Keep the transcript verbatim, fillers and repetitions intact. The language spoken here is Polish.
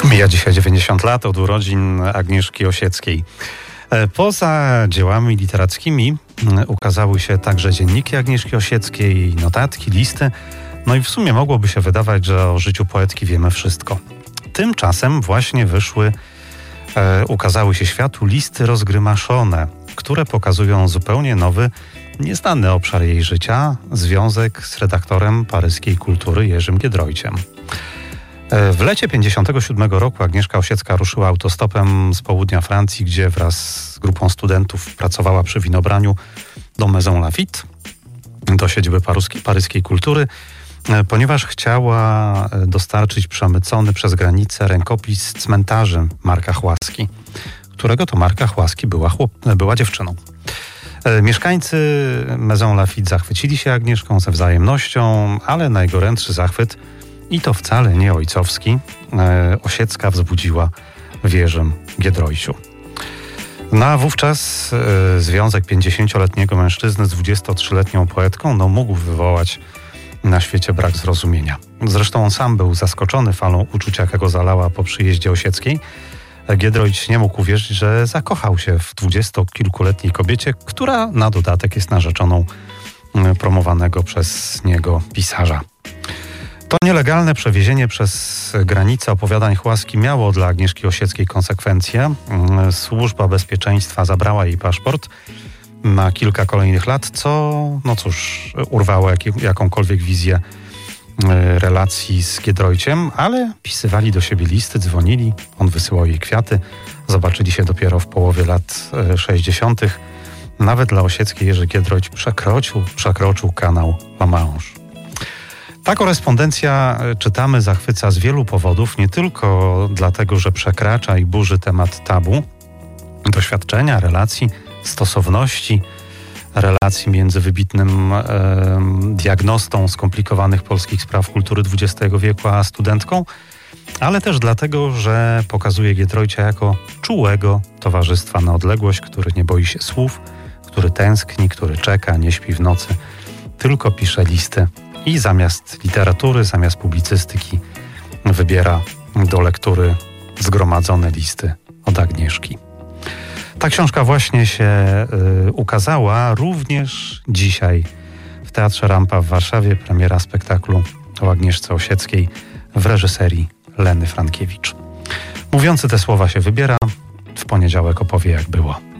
Mija dzisiaj dziewięćdziesiąt lat od urodzin Agnieszki Osieckiej. Poza dziełami literackimi ukazały się także dzienniki Agnieszki Osieckiej, notatki, listy. No i w sumie mogłoby się wydawać, że o życiu poetki wiemy wszystko. Tymczasem właśnie wyszły, e, ukazały się światu listy rozgrymaszone, które pokazują zupełnie nowy, nieznany obszar jej życia, związek z redaktorem paryskiej kultury Jerzym Giedroyciem. W lecie pięćdziesiątego siódmego roku Agnieszka Osiecka ruszyła autostopem z południa Francji, gdzie wraz z grupą studentów pracowała przy winobraniu do Maison Lafitte, do siedziby paruskiej, paryskiej kultury, ponieważ chciała dostarczyć przemycony przez granicę rękopis cmentarzy Marka Chłaski, którego to Marka Chłaski była, chłop, była dziewczyną. Mieszkańcy Maison Lafitte zachwycili się Agnieszką ze wzajemnością, ale najgorętszy zachwyt, i to wcale nie ojcowski, Osiecka wzbudziła w Jerzym Giedroyciu. No a wówczas e, związek pięćdziesięcioletniego mężczyzny z dwudziestotrzyletnią poetką no, mógł wywołać na świecie brak zrozumienia. Zresztą on sam był zaskoczony falą uczucia, jakiego zalała po przyjeździe Osieckiej. Giedroyć nie mógł uwierzyć, że zakochał się w dwudziestokilkuletniej kobiecie, która na dodatek jest narzeczoną promowanego przez niego pisarza. To nielegalne przewiezienie przez granicę opowiadań Chłaski miało dla Agnieszki Osieckiej konsekwencje. Służba bezpieczeństwa zabrała jej paszport na kilka kolejnych lat, co, no cóż, urwało jak, jakąkolwiek wizję relacji z Giedroyciem, ale pisywali do siebie listy, dzwonili, on wysyłał jej kwiaty. Zobaczyli się dopiero w połowie lat sześćdziesiątych. Nawet dla Osieckiej Jerzy Giedroyć przekroczył, przekroczył kanał La Manche. Ta korespondencja, czytamy, zachwyca z wielu powodów, nie tylko dlatego, że przekracza i burzy temat tabu, doświadczenia, relacji, stosowności, relacji między wybitnym e, diagnostą skomplikowanych polskich spraw kultury dwudziestego wieku a studentką, ale też dlatego, że pokazuje Giedroycia jako czułego towarzystwa na odległość, który nie boi się słów, który tęskni, który czeka, nie śpi w nocy, tylko pisze listy. I zamiast literatury, zamiast publicystyki wybiera do lektury zgromadzone listy od Agnieszki. Ta książka właśnie się y, ukazała również dzisiaj w Teatrze Rampa w Warszawie. Premiera spektaklu o Agnieszce Osieckiej w reżyserii Leny Frankiewicz. Mówiący te słowa się wybiera, w poniedziałek opowie jak było.